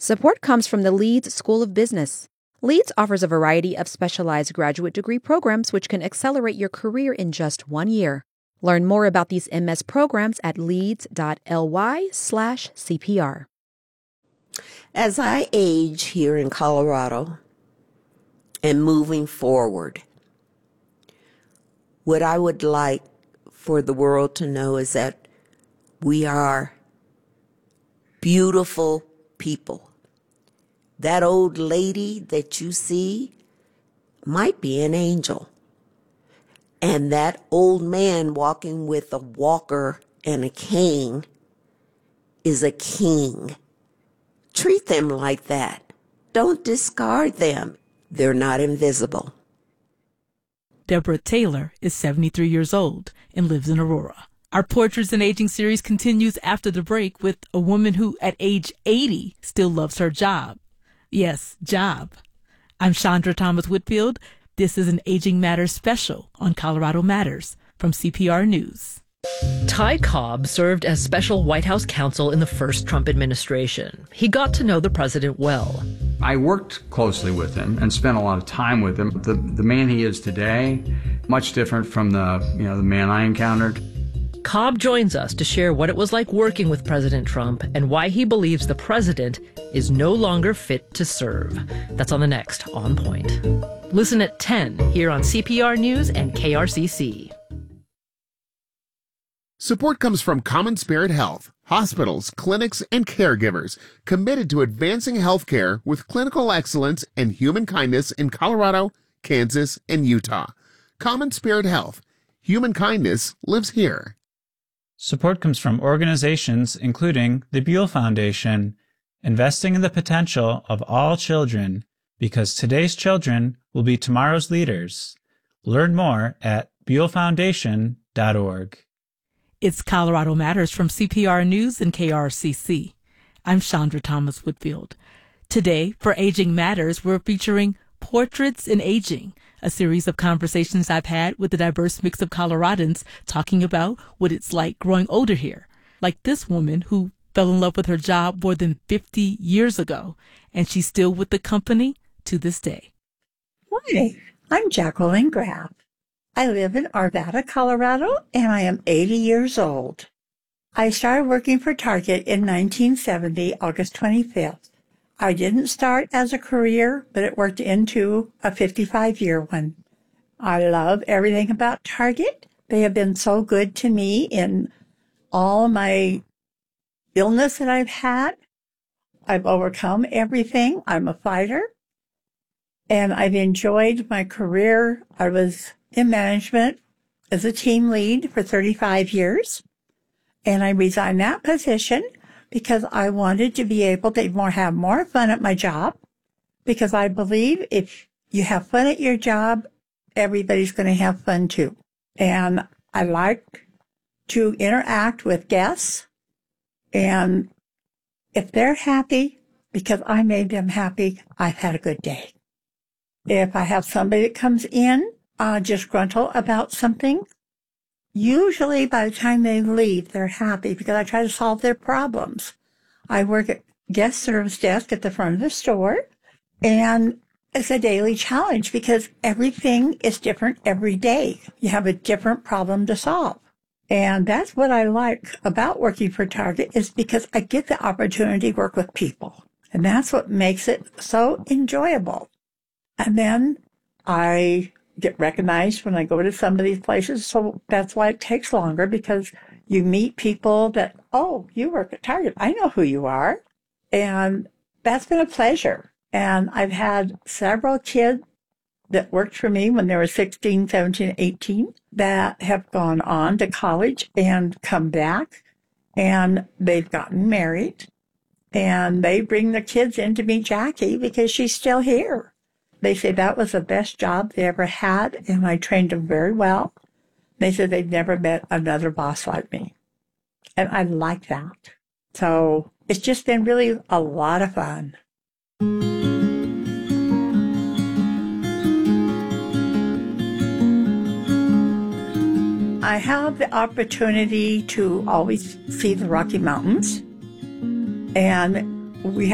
Support comes from the Leeds School of Business. Leeds offers a variety of specialized graduate degree programs which can accelerate your career in just 1 year. Learn more about these MS programs at leeds.ly/CPR. As I age here in Colorado and moving forward, what I would like for the world to know is that we are beautiful people. That old lady that you see might be an angel. And that old man walking with a walker and a cane is a king. Treat them like that. Don't discard them. They're not invisible. Deborah Taylor is 73 years old and lives in Aurora. Our Portraits in Aging series continues after the break with a woman who, at age 80, still loves her job. Yes, job. I'm Chandra Thomas Whitfield. This is an Aging Matters special on Colorado Matters from CPR News. Ty Cobb served as special White House counsel in the first Trump administration. He got to know the president well. I worked closely with him and spent a lot of time with him. The man he is today, much different from the man I encountered. Cobb joins us to share what it was like working with President Trump and why he believes the president is no longer fit to serve. That's on the next On Point. Listen at 10 here on CPR News and KRCC. Support comes from Common Spirit Health, hospitals, clinics, and caregivers committed to advancing healthcare with clinical excellence and human kindness in Colorado, Kansas, and Utah. Common Spirit Health. Human kindness lives here. Support comes from organizations including the Buell Foundation, investing in the potential of all children because today's children will be tomorrow's leaders. Learn more at buellfoundation.org. It's Colorado Matters from CPR News and KRCC. I'm Chandra Thomas Whitfield. Today, for Aging Matters, we're featuring Portraits in Aging, a series of conversations I've had with a diverse mix of Coloradans talking about what it's like growing older here, like this woman who fell in love with her job more than 50 years ago, and she's still with the company to this day. Hi, I'm Jacqueline Graff. I live in Arvada, Colorado, and I am 80 years old. I started working for Target in 1970, August 25th. I didn't start as a career, but it worked into a 55-year one. I love everything about Target. They have been so good to me in all my illness that I've had. I've overcome everything. I'm a fighter. And I've enjoyed my career. I was in management as a team lead for 35 years. And I resigned that position because I wanted to be able to have more fun at my job. Because I believe if you have fun at your job, everybody's going to have fun too. And I like to interact with guests. And if they're happy because I made them happy, I've had a good day. If I have somebody that comes in, disgruntled about something, usually by the time they leave, they're happy because I try to solve their problems. I work at guest service desk at the front of the store, and it's a daily challenge because everything is different every day. You have a different problem to solve. And that's what I like about working for Target is because I get the opportunity to work with people. And that's what makes it so enjoyable. And then I get recognized when I go to some of these places. So that's why it takes longer because you meet people that, oh, you work at Target. I know who you are. And that's been a pleasure. And I've had several kids that worked for me when they were 16, 17, 18 that have gone on to college and come back and they've gotten married and they bring their kids in to meet Jackie because she's still here. They say that was the best job they ever had, and I trained them very well. They said they've never met another boss like me. And I like that. So it's just been really a lot of fun. I have the opportunity to always see the Rocky Mountains. And we